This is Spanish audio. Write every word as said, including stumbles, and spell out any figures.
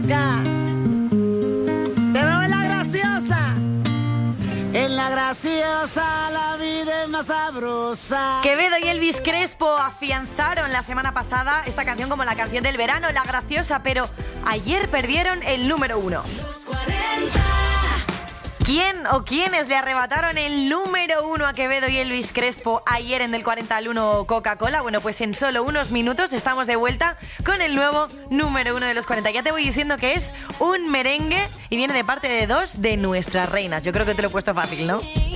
loca. Te veo en la graciosa. En la graciosa la vida es más sabrosa. Quevedo y Elvis Crespo afianzaron la semana pasada esta canción como la canción del verano, La Graciosa, pero ayer perdieron el número uno. ¿Quién o quiénes le arrebataron el número uno a Quevedo y Elvis Crespo ayer en el cuarenta al uno Coca-Cola? Bueno, pues en solo unos minutos estamos de vuelta con el nuevo número uno de los cuarenta. Ya te voy diciendo que es un merengue y viene de parte de dos de nuestras reinas. Yo creo que te lo he puesto fácil, ¿no?